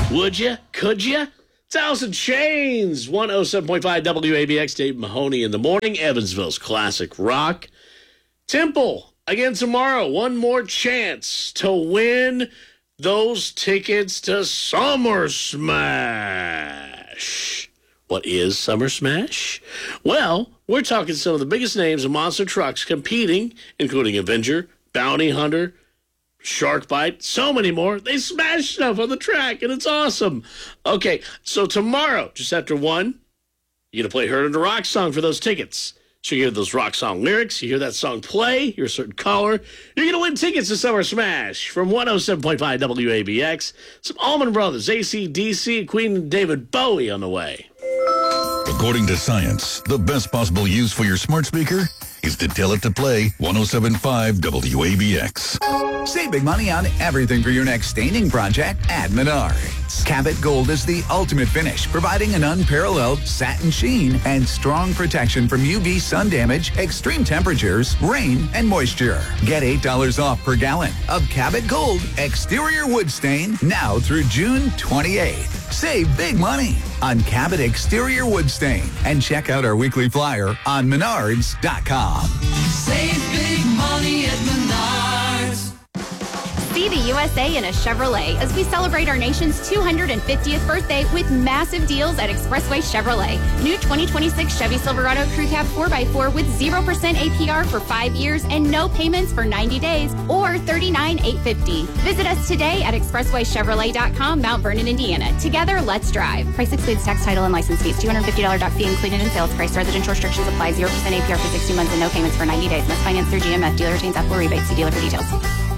Would you? Could you? It's Alice in Chains, 107.5 WABX, Dave Mahoney in the morning, Evansville's classic rock. Temple, again tomorrow, one more chance to win those tickets to Summer Smash. What is Summer Smash? Well, we're talking some of the biggest names of monster trucks competing, including Avenger, Bounty Hunter, Shark Bite, so many more. They smash stuff on the track, and it's awesome. Okay, so tomorrow, just after 1, you're going to play Heard on the Rock song for those tickets. So you hear those rock song lyrics, you hear that song play, you're a certain caller, you're going to win tickets to Summer Smash from 107.5 WABX. Some Allman Brothers, AC/DC, Queen, and David Bowie on the way. According to science, the best possible use for your smart speaker is to tell it to play 107.5 WABX. Save big money on everything for your next staining project at Menards. Cabot Gold is the ultimate finish, providing an unparalleled satin sheen and strong protection from UV sun damage, extreme temperatures, rain, and moisture. Get $8 off per gallon of Cabot Gold exterior wood stain now through June 28th. Save big money on Cabot exterior wood stain and check out our weekly flyer on menards.com. Save big money at Menards. See the USA in a Chevrolet as we celebrate our nation's 250th birthday with massive deals at Expressway Chevrolet. New 2026 Chevy Silverado Crew Cab 4x4 with 0% APR for 5 years and no payments for 90 days or $39,850. Visit us today at expresswaychevrolet.com, Mount Vernon, Indiana. Together, let's drive. Price excludes tax, title, and license fees. $250 dock fee included in sales price. Residential restrictions apply. 0% APR for 60 months and no payments for 90 days. Must finance through GMF. Dealer retains Apple rebates. See dealer for details.